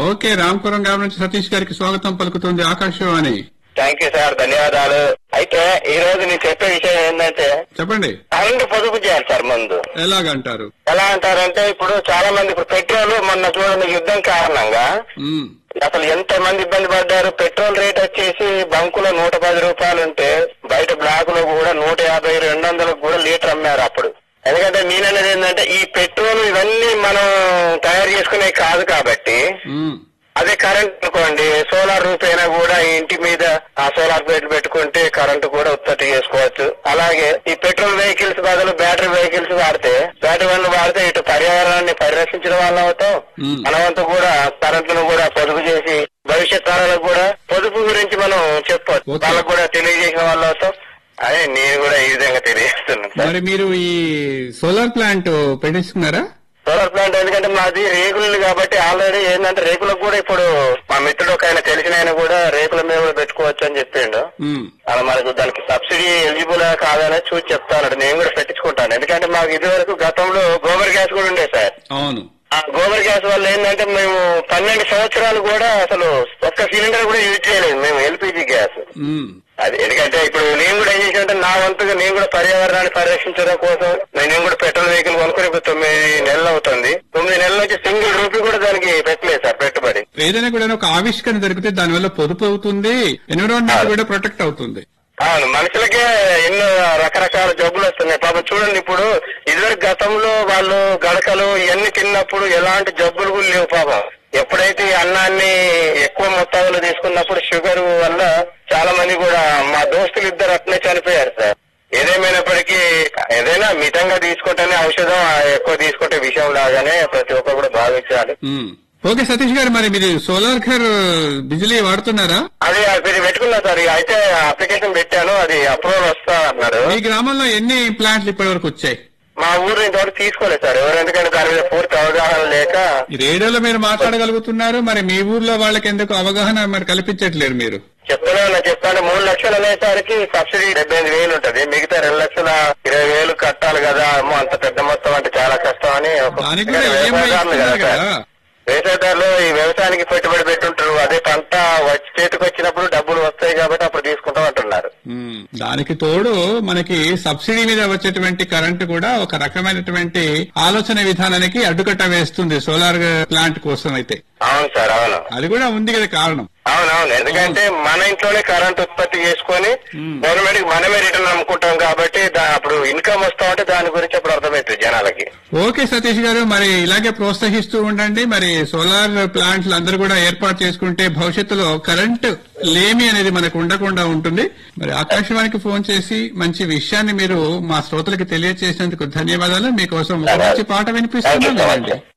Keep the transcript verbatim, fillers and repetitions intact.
Okay, Rampuram గ్రామం నుంచి సతీష్ గారికి స్వాగతం పలుకుతుంది ఆకాశవాణి. థ్యాంక్ యూ సార్, ధన్యవాదాలు. అయితే ఈ రోజు నేను చెప్పే విషయం ఏంటంటే, చెప్పండి. కరెంట్ పొదుపు చేయాలి సార్. ముందు ఎలాగంటారు? ఎలా అంటారంటే, ఇప్పుడు చాలా మంది ఇప్పుడు పెట్రోల్ మొన్న చూడండి యుద్ధం కారణంగా అసలు ఎంత మంది ఇబ్బంది పడ్డారు. పెట్రోల్ రేట్ వచ్చేసి బంకులో నూట పది రూపాయలు ఉంటే బయట బ్లాక్ లో కూడా నూట యాభై రెండు వందలకు కూడా లీటర్ అమ్మారు అప్పుడు. ఎందుకంటే నేననేది ఏంటంటే, ఈ పెట్రోల్ ఇవన్నీ మనం తయారు చేసుకునే కాదు కాబట్టి, అదే కరెంట్ అనుకోండి, సోలార్ రూపేనా కూడా ఇంటి మీద ఆ సోలార్ ప్లేట్లు పెట్టుకుంటే కరెంటు కూడా ఉత్పత్తి చేసుకోవచ్చు. అలాగే ఈ పెట్రోల్ వెహికల్స్ బదులు బ్యాటరీ వెహికల్స్ వాడితే, బ్యాటరీ వన్లు వాడితే ఇటు పర్యావరణాన్ని పరిరక్షించిన వాళ్ళం అవుతాం, మనవంతా కూడా కరెంటును కూడా పొదుపు చేసి భవిష్యత్ తరాలకు కూడా పొదుపు గురించి మనం చెప్పవచ్చు, వాళ్ళకు కూడా తెలియజేసిన వాళ్ళు అవుతాం. అదే నేను కూడా ఈ విధంగా తెలియజేస్తున్నాను. మరి మీరు ఈ సోలార్ ప్లాంట్ పెట్టించుకున్నారా? సోలార్ ప్లాంట్ ఎందుకంటే మాది రేకులు కాబట్టి ఆల్రెడీ ఏంటంటే రేకులకు కూడా ఇప్పుడు మా మిత్రుడు ఒక ఆయన తెలిసిన ఆయన కూడా రేకుల మీద కూడా పెట్టుకోవచ్చు అని చెప్పిండు. అలా మనకు దానికి సబ్సిడీ ఎలిజిబుల్ కాదని చూసి చెప్తాను. నేను కూడా పెట్టించుకుంటాను. ఎందుకంటే మాకు ఇది వరకు గతంలో గోబర్ గ్యాస్ కూడా ఉండే సార్. అవును. ఆ గోబర్ గ్యాస్ వల్ల ఏంటంటే మేము పన్నెండు సంవత్సరాలు కూడా అసలు ఒక్క సిలిండర్ కూడా యూజ్ చేయలేదు మేము, ఎల్పిజి గ్యాస్. అది ఎందుకంటే ఇప్పుడు నేను కూడా ఏం చేసానంటే, నా వంతుగా నేను కూడా పర్యావరణాన్ని పరిరక్షించడం కోసం నేను కూడా పెట్రోల్ వెహికల్ కొనుక్కుని ఇప్పుడు తొమ్మిది నెలలు అవుతుంది. తొమ్మిది నెలల నుంచి సింగిల్ రూపీ కూడా దానికి పెట్టలేదు సార్ పెట్టుబడి. ఏదైనా కూడా ఒక ఆవిష్కరణ జరిగితే దానివల్ల పొదుపు అవుతుంది, ఎన్విరాన్మెంట్ కూడా ప్రొటెక్ట్ అవుతుంది. అవును, మనుషులకే ఎన్నో రకరకాల జబ్బులు వస్తున్నాయి. పాపం చూడండి, ఇప్పుడు ఇదివరకు గతంలో వాళ్ళు గడకలు ఇవన్నీ తిన్నప్పుడు ఎలాంటి జబ్బులు కూడా లేవు. పాపం ఎప్పుడైతే అన్నాన్ని ఎక్కువ మొత్తాలు తీసుకున్నప్పుడు షుగర్ వల్ల చాలా మంది కూడా, మా దోస్తులు ఇద్దరు అట్లే చనిపోయారు సార్. ఏదేమైనప్పటికీ ఏదైనా మితంగా తీసుకుంటేనే ఔషధం, ఎక్కువ తీసుకుంటే విషయం లాగానే ప్రతి ఒక్కరు కూడా భావించాలి. ఓకే సతీష్ గారు, మరి మీరు సోలార్ ఘర్ బిజిలీ వాడుతున్నారా? అది మీరు పెట్టుకున్నా సార్, అయితే అప్లికేషన్ పెట్టాను, అది అప్రూవల్ వస్తా అన్నారు. ఈ గ్రామంలో ఎన్ని ప్లాంట్లు ఇప్పటి వరకు వచ్చాయి? మా ఊరు ఇంతవరకు తీసుకోలేదు సార్ ఎవరు, ఎందుకంటే దాని మీద పూర్తి అవగాహన లేక. రేడియోలో మీరు మాట్లాడగలుగుతున్నారు, మరి మీ ఊర్లో వాళ్ళకి ఎందుకు అవగాహన మరి కల్పించట్లేదు? మీరు చెప్తానే ఉన్నా చెప్తాను. మూడు లక్షలు అనేసరికి సబ్సిడీ డెబ్బై ఎనిమిది వేలు ఉంటది, మిగతా రెండు లక్షల ఇరవై వేలు కట్టాలి కదా. అమ్మో అంత పెద్ద మొత్తం అంటే చాలా కష్టం అని. వ్యవసాయదారులు ఈ వ్యవసాయానికి పెట్టుబడి పెట్టుంటారు, అదే పంట వచ్చి చేతికి వచ్చినప్పుడు డబ్బులు వస్తాయి కాబట్టి అప్పుడు తీసుకుంటాం అంటున్నారు. దానికి తోడు మనకి సబ్సిడీ మీద వచ్చేటువంటి కరెంటు కూడా ఒక రకమైనటువంటి ఆలోచన విధానానికి అడ్డుకట్ట వేస్తుంది సోలార్ ప్లాంట్ కోసం అయితే. అవును సార్, అవును, అది కూడా ఉంది కదా కారణం. అవునవును, ఎందుకంటే మన ఇంట్లోనే కరెంట్ ఉత్పత్తి చేసుకుని గవర్నమెంట్ కి మనమే రిటర్న్ అమ్ముకుంటాం కాబట్టి అప్పుడు ఇన్కమ్ వస్తా ఉంటే దాని గురించి అప్పుడు అర్థమవుతుంది జనాలకి. ఓకే సతీష్ గారు, మరి ఇలాగే ప్రోత్సహిస్తూ ఉండండి. మరి సోలార్ ప్లాంట్లు అందరూ కూడా ఏర్పాటు చేసుకుంటే భవిష్యత్తులో కరెంట్ లేమి అనేది మనకు ఉండకుండా ఉంటుంది. మరి ఆకాశవాణికి ఫోన్ చేసి మంచి విషయాన్ని మీరు మా శ్రోతలకు తెలియజేసినందుకు ధన్యవాదాలు. మీకోసం ఒక మంచి పాట వినిపిస్తున్నాం.